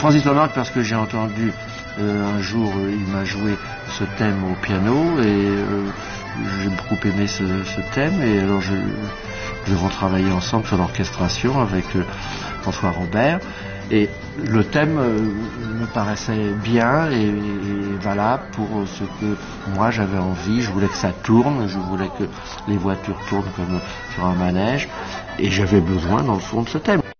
Transitoirement parce que j'ai entendu un jour, il m'a joué ce thème au piano et j'ai beaucoup aimé ce thème et alors nous avons travaillé ensemble sur l'orchestration avec François Robert et le thème me paraissait bien et valable pour ce que moi j'avais envie. Je voulais que ça tourne, je voulais que les voitures tournent comme sur un manège et j'avais besoin dans le fond de ce thème.